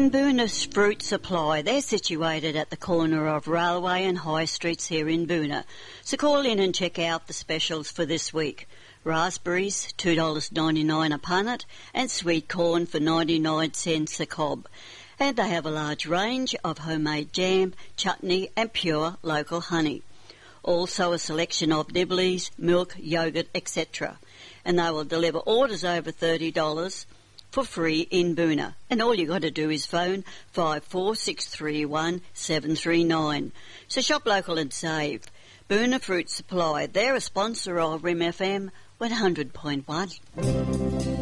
And Boona's Fruit Supply, they're situated at the corner of Railway and High Streets here in Boona. So call in and check out the specials for this week. Raspberries, $2.99 a punnet, and sweet corn for 99 cents a cob. And they have a large range of homemade jam, chutney and pure local honey. Also a selection of nibblies, milk, yoghurt, etc. And they will deliver orders over $30 for free in Boona. And all you got to do is phone 54631 739. So shop local and save. Boona Fruit Supply, they're a sponsor of RIM FM 100.1.